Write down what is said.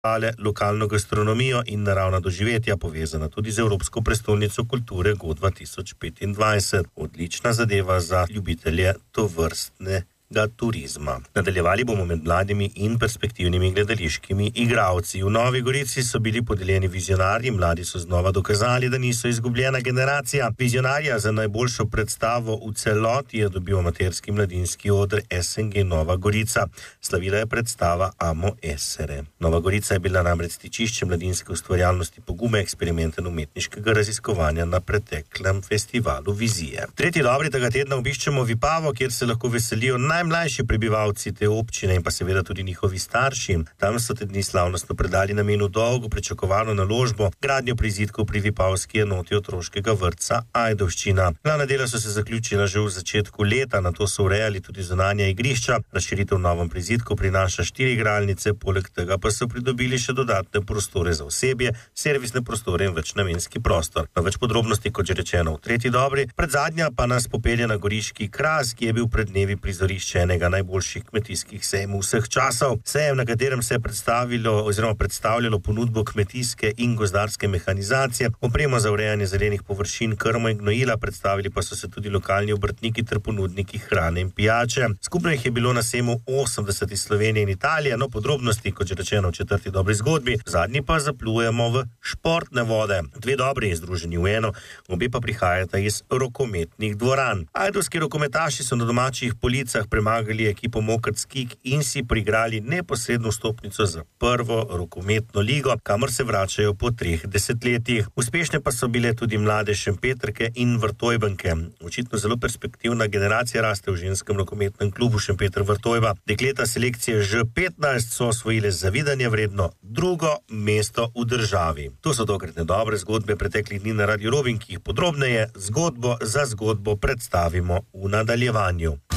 lokalno gastronomijo in naravna doživetja, povezana tudi z Evropsko prestolnico kulture GO 2025. Odlična zadeva za ljubitelje tovrstnega turizma. Nadaljevali bomo med mladimi in perspektivnimi gledališkimi igralci. V Novi Gorici so bili podeljeni vizionarji, mladi so znova dokazali, da niso izgubljena generacija. Vizionarja za najboljšo predstavo v celoti je dobil amaterski mladinski oder SNG Nova Gorica. Slavila je predstava Amo Esere. Nova Gorica je bila namreč stičišče mladinske ustvarjalnosti, pogume, eksperimenta in umetniškega raziskovanja na preteklem festivalu Vizije. Tretji dobri tega tedna obiščemo Vipavo, kjer se lahko veselijo najmlajši prebivalci te občine in pa seveda tudi njihovi starši. Tam so te dni slavnostno predali namenu dolgo pričakovano naložbo, gradnjo prizidkov pri vipavski enoti otroškega vrtca Ajdovščina. Glavna dela so se zaključila že v začetku leta, nato so urejali tudi zunanja igrišča. Razširitev v novem prizidku prinaša 4 igralnice, poleg tega pa so pridobili še dodatne prostore za osebje, servisne prostore in večnamenski prostor. Na več podrobnosti, kot že rečeno, v tretji dobri. Predzadnja pa nas popelje na Goriški Kras, ki je bil pred dnevi prizorišče enega najboljših kmetijskih sejmov vseh časov. Sejem, na katerem se je predstavljalo ponudbo kmetijske in gozdarske mehanizacije, opremo za urejanje zelenih površin, krmo in gnojila, predstavili pa so se tudi lokalni obrtniki ter ponudniki hrane in pijače. Skupno jih je bilo na sejmu 80 iz Slovenije in Italije, no podrobnosti, kot že rečeno, v četrti dobri zgodbi. Zadnji pa zaplujemo v športne vode. 2 dobri združeni v eno, obe pa prihajata iz rokometnih dvoran. Ajdovski rokometaši so na domačih policah premagali ekipo Mokrc Kik in si priigrali neposredno vstopnico za prvo rokometno ligo, kamor se vračajo po 3 desetletjih. Uspešne pa so bile tudi mlade Šempetrke in Vrtojbenke. Očitno zelo perspektivna generacija raste v ženskem rokometnem klubu Šempeter Vrtojba. Dekleta selekcije Ž15 so osvojile zavidanje vredno 2. mesto v državi. To so tokratne dobre zgodbe preteklih dni na Radio Rovinj, ki jih podrobneje zgodbo za zgodbo predstavimo v nadaljevanju.